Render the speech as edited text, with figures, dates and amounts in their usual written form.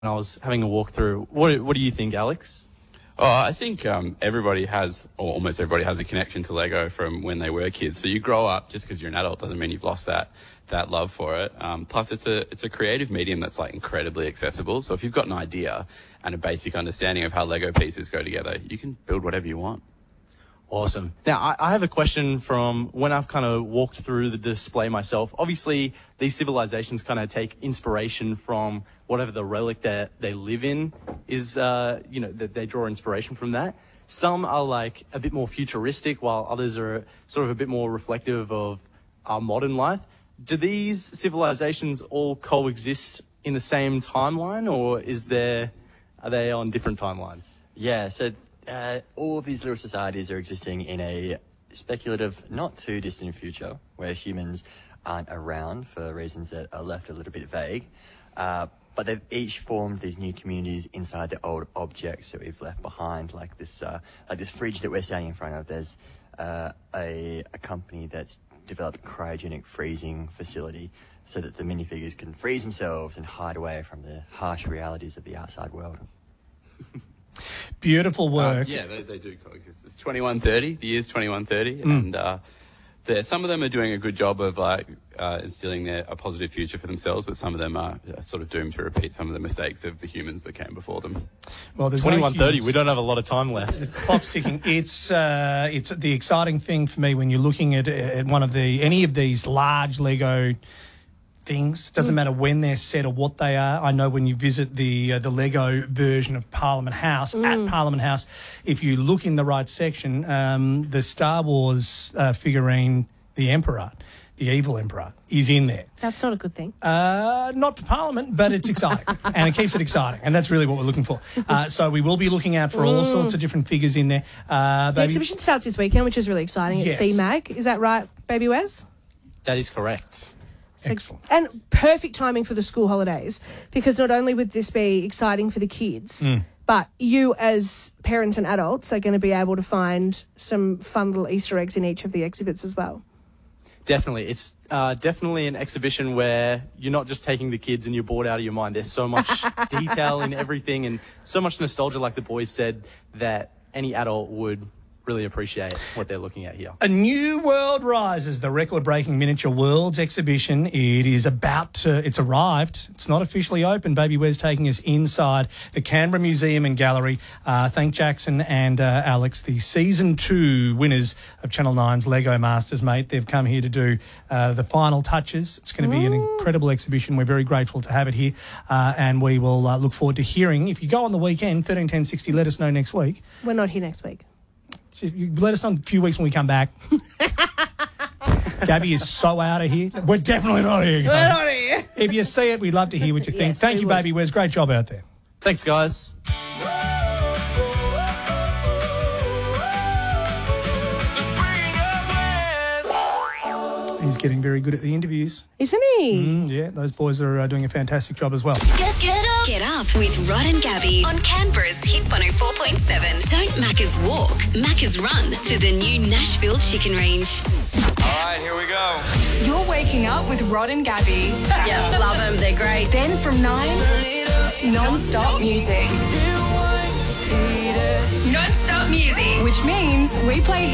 I was having a walk through. What do you think, Alex? Oh, I think everybody has, or almost everybody has, a connection to Lego from when they were kids. So you grow up, just because you're an adult doesn't mean you've lost that love for it. Plus, it's a creative medium that's like incredibly accessible. So if you've got an idea and a basic understanding of how Lego pieces go together, you can build whatever you want. Awesome. Now, I have a question from when I've kind of walked through the display myself. Obviously, these civilizations kind of take inspiration from whatever the relic that they live in is, that they draw inspiration from that. Some are like a bit more futuristic, while others are sort of a bit more reflective of our modern life. Do these civilizations all coexist in the same timeline, or are they on different timelines? Yeah, so all of these little societies are existing in a speculative, not too distant future where humans aren't around for reasons that are left a little bit vague. But they've each formed these new communities inside the old objects that we've left behind, like this fridge that we're standing in front of. There's a company that's developed a cryogenic freezing facility so that the minifigures can freeze themselves and hide away from the harsh realities of the outside world. Beautiful work. Yeah, they do coexist. It's 2130. The year's 2130, and some of them are doing a good job of instilling a positive future for themselves, but some of them are sort of doomed to repeat some of the mistakes of the humans that came before them. Well, there's 2130. We don't have a lot of time left. The clock's ticking. It's the exciting thing for me when you're looking at any of these large Lego things. Doesn't matter when they're set or what they are. I know when you visit the Lego version of Parliament House, at Parliament House, if you look in the right section, the Star Wars figurine, the Emperor, the evil Emperor, is in there. That's not a good thing. Not for Parliament, but it's exciting. And it keeps it exciting. And that's really what we're looking for. So we will be looking out for all sorts of different figures in there. The exhibition starts this weekend, which is really exciting, at CMAG. Is that right, Baby Wes? That is correct. Excellent. And perfect timing for the school holidays, because not only would this be exciting for the kids, but you as parents and adults are going to be able to find some fun little Easter eggs in each of the exhibits as well. Definitely. It's definitely an exhibition where you're not just taking the kids and you're bored out of your mind. There's so much detail in everything and so much nostalgia, like the boys said, that any adult would really appreciate what they're looking at here. A new world rises, the record-breaking Miniature Worlds exhibition. It's arrived. It's not officially open. Baby Wes taking us inside the Canberra Museum and Gallery. Thank Jackson and Alex, the Season 2 winners of Channel 9's Lego Masters, mate. They've come here to do the final touches. It's going to be an incredible exhibition. We're very grateful to have it here, and we will look forward to hearing. If you go on the weekend, 131060, let us know next week. We're not here next week. You let us know in a few weeks when we come back. Gabby is so out of here. We're definitely not here, guys. We're not here. If you see it, we'd love to hear what you think. Yes, Thank you, would. Baby Wes. Great job out there. Thanks, guys. He's getting very good at the interviews. Isn't he? Yeah, those boys are doing a fantastic job as well. Get up with Rod and Gabby on Canberra's Hit 104.7. Don't Macca's walk, Macca's run to the new Nashville Chicken Range. All right, here we go. You're waking up with Rod and Gabby. Yeah, love them. They're great. Then from 9, non-stop music. Non-stop music. Which means we play